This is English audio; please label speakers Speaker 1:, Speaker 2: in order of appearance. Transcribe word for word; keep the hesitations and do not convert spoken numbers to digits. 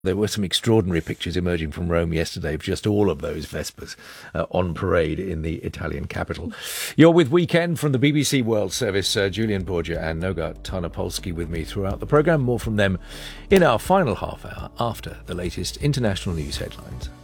Speaker 1: There were some extraordinary pictures emerging from Rome yesterday of just all of those Vespers uh, on parade in the Italian capital. You're with Weekend from the B B C World Service. Uh, Julian Borgia and Noga Tarnopolsky with me throughout the programme. More from them in our final half hour after the latest international news headlines.